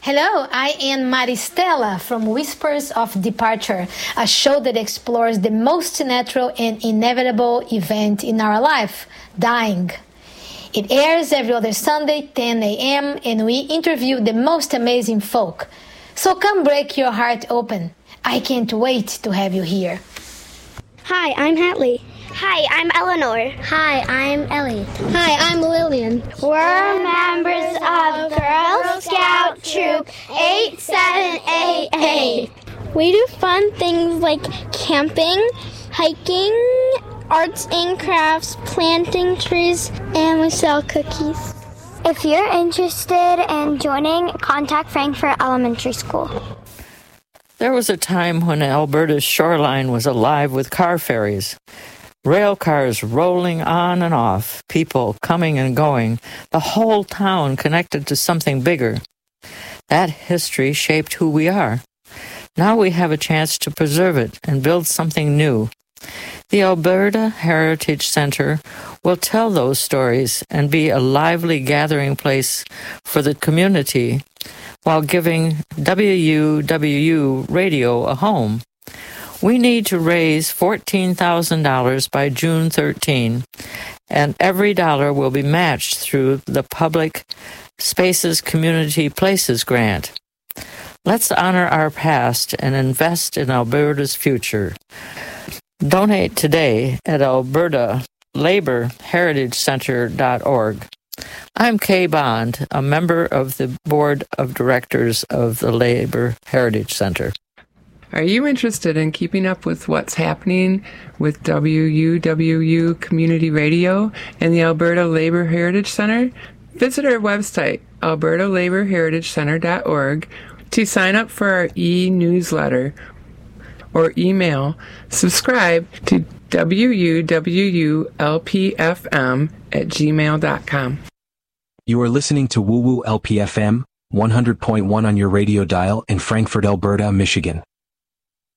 Hello, I am Maristela from Whispers of Departure, a show that explores the most natural and inevitable event in our life, dying. It airs every other Sunday, 10 a.m., and we interview the most amazing folk. So come break your heart open. I can't wait to have you here. Hi, I'm Hatley. Hi, I'm Eleanor. Hi, I'm Ellie. Hi, I'm Lillian. We're members of Girl Scout Troop 8788. We do fun things like camping, hiking, arts and crafts, planting trees, and we sell cookies. If you're interested in joining, contact Frankfort Elementary School. There was a time when Alberta's shoreline was alive with car ferries. Rail cars rolling on and off, people coming and going, the whole town connected to something bigger. That history shaped who we are. Now we have a chance to preserve it and build something new. The Alberta Heritage Centre will tell those stories and be a lively gathering place for the community while giving WUWU Radio a home. We need to raise $14,000 by June 13, and every dollar will be matched through the Public Spaces Community Places grant. Let's honor our past and invest in Alberta's future. Donate today at albertalaborheritagecentre.org. I'm Kay Bond, a member of the Board of Directors of the Labor Heritage Centre. Are you interested in keeping up with what's happening with WUWU Community Radio and the Alberta Labor Heritage Centre? Visit our website, albertalaborheritagecentre.org, to sign up for our e-newsletter or email subscribe to wuwulpfm@gmail.com. You are listening to Woo Woo LPFM 100.1 on your radio dial in Frankfort, Alberta, Michigan.